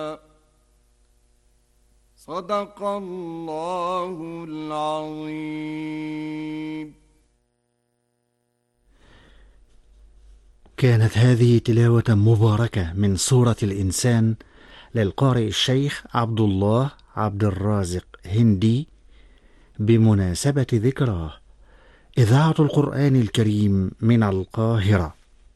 صدق الله العظيم. كانت هذه تلاوة مباركة من سورة الإنسان للقارئ الشيخ عبد الله عبد الرازق هندي بمناسبة ذكراه. إذاعة القرآن الكريم من القاهرة.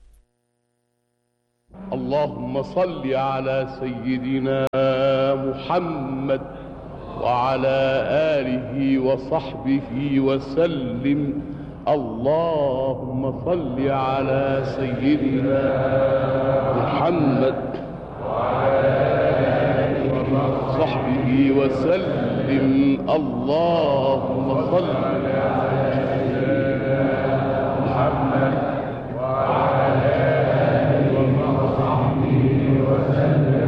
اللهم صل على سيدنا محمد وعلى آله وصحبه وسلم. اللهم صل على سيدنا محمد وعلى آله وصحبه وسلم. اللهم صل على سيدنا محمد وعلى آله وصحبه وسلم.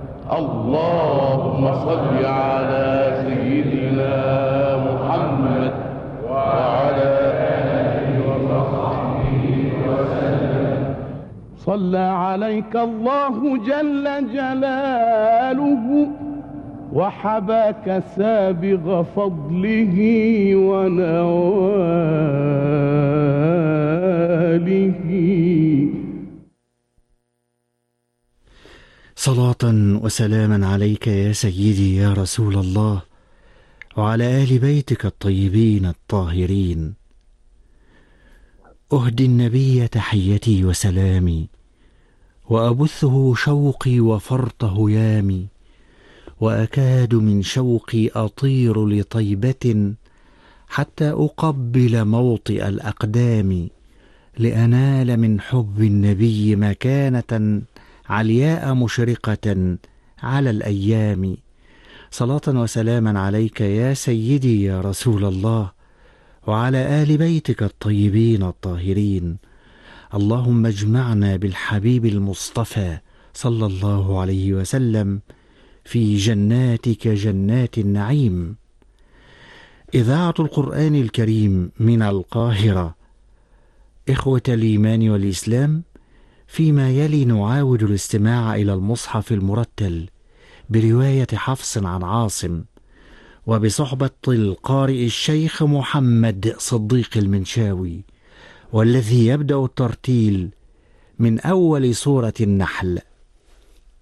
اللهم صل على سيدنا محمد وعلى آله وصحبه وسلم. صلى عليك الله جل جلاله وحباك سابغ فضله ونواله. صلاة وسلاما عليك يا سيدي يا رسول الله وعلى آل بيتك الطيبين الطاهرين. أهدي النبي تحيتي وسلامي وأبثه شوقي وفرط هيامي، وأكاد من شوقي أطير لطيبة حتى أقبل موطئ الأقدام، لأنال من حب النبي مكانة علياء مشرقة على الأيام. صلاة وسلاما عليك يا سيدي يا رسول الله وعلى آل بيتك الطيبين الطاهرين. اللهم اجمعنا بالحبيب المصطفى صلى الله عليه وسلم في جناتك جنات النعيم. إذاعة القرآن الكريم من القاهرة. إخوة الإيمان والإسلام، فيما يلي نعاود الاستماع إلى المصحف المرتل برواية حفص عن عاصم وبصحبة القارئ الشيخ محمد صديق المنشاوي، والذي يبدأ الترتيل من أول سورة النحل